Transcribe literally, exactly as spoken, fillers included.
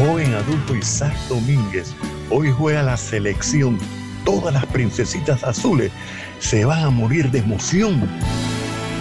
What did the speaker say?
Joven adulto Isaac Domínguez hoy juega la selección. Todas las princesitas azules se van a morir de emoción